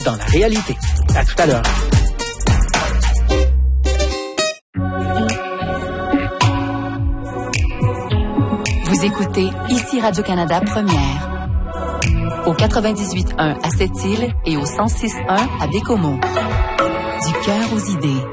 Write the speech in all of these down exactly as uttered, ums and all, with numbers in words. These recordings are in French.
dans la réalité. À tout à l'heure. Vous écoutez ici Radio-Canada Première. Au quatre-vingt-dix-huit point un à Sept-Îles et au cent six point un à Bécomo. Du cœur aux idées.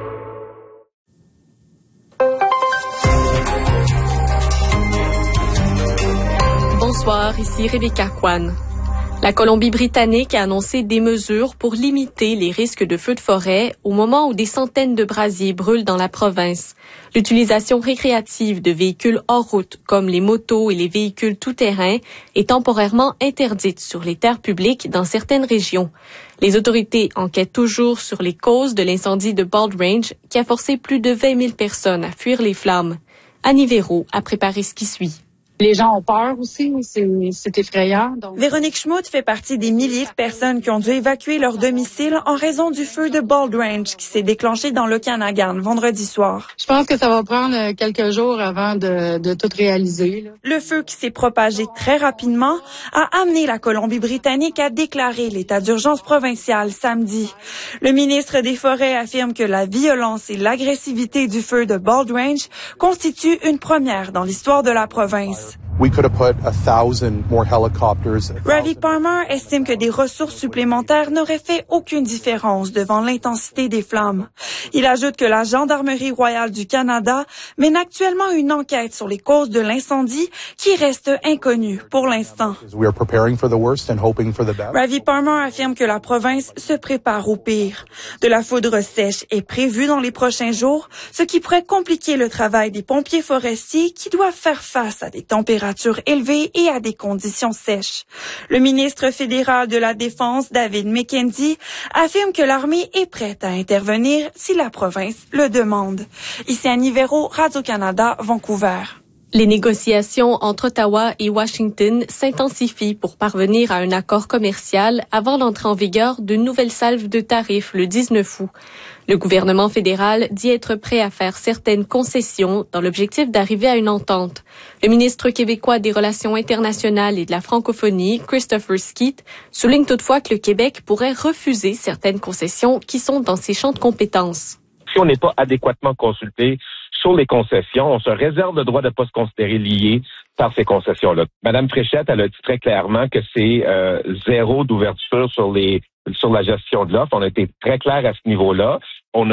Bonsoir, ici Rebecca Kwan. La Colombie-Britannique a annoncé des mesures pour limiter les risques de feux de forêt au moment où des centaines de brasiers brûlent dans la province. L'utilisation récréative de véhicules hors route, comme les motos et les véhicules tout-terrain, est temporairement interdite sur les terres publiques dans certaines régions. Les autorités enquêtent toujours sur les causes de l'incendie de Bald Range qui a forcé plus de vingt mille personnes à fuir les flammes. Annie Véraud a préparé ce qui suit. Les gens ont peur aussi, c'est, c'est effrayant. Donc... Véronique Schmutt fait partie des milliers de personnes qui ont dû évacuer leur domicile en raison du feu de Bald Range qui s'est déclenché dans l'Okanagan vendredi soir. Je pense que ça va prendre quelques jours avant de, de tout réaliser. Là. Le feu qui s'est propagé très rapidement a amené la Colombie-Britannique à déclarer l'état d'urgence provincial samedi. Le ministre des Forêts affirme que la violence et l'agressivité du feu de Bald Range constituent une première dans l'histoire de la province. We could have put a thousand more helicopters. Ravi Palmer estime que des ressources supplémentaires n'auraient fait aucune différence devant l'intensité des flammes. Il ajoute que la Gendarmerie royale du Canada mène actuellement une enquête sur les causes de l'incendie qui reste inconnue pour l'instant. We are preparing for the worst and hoping for the best. Ravi Palmer affirme que la province se prépare au pire. De la foudre sèche est prévue dans les prochains jours, ce qui pourrait compliquer le travail des pompiers forestiers qui doivent faire face à des températures élevées et à des conditions sèches. Le ministre fédéral de la Défense, David McKenzie, affirme que l'armée est prête à intervenir si la province le demande. Ici Annie Véraud, Radio-Canada, Vancouver. Les négociations entre Ottawa et Washington s'intensifient pour parvenir à un accord commercial avant l'entrée en vigueur d'une nouvelle salve de tarifs le dix-neuf août. Le gouvernement fédéral dit être prêt à faire certaines concessions dans l'objectif d'arriver à une entente. Le ministre québécois des Relations internationales et de la francophonie, Christopher Skeet, souligne toutefois que le Québec pourrait refuser certaines concessions qui sont dans ses champs de compétences. Si on n'est pas adéquatement consulté sur les concessions, on se réserve le droit de ne pas se considérer lié par ces concessions-là. Madame Fréchette, elle a dit très clairement que c'est euh, zéro d'ouverture sur les sur la gestion de l'offre. On a été très clair à ce niveau-là. On a